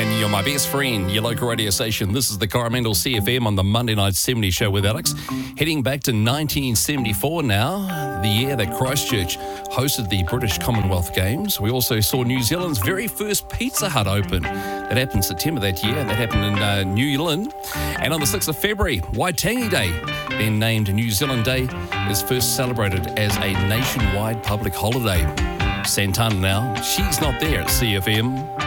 and you're my best friend, your local radio station. This is the Coromandel CFM on the Monday Night 70 show with Alex. Heading back to 1974 now, the year that Christchurch hosted the British Commonwealth Games. We also saw New Zealand's very first Pizza Hut open. That happened September that year. That happened in New Zealand. And on the 6th of February, Waitangi Day, then named New Zealand Day, is first celebrated as a nationwide public holiday. Santana now, she's not there at CFM.